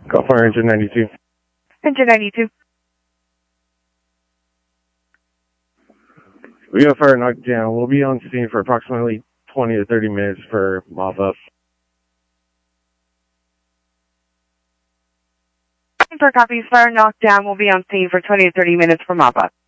Call fire engine 92. Engine 92. We got fire knocked down. We'll be on scene for approximately 20 to 30 minutes for mop up. For copies, fire knocked down. We'll be on scene for 20 to 30 minutes for mop up.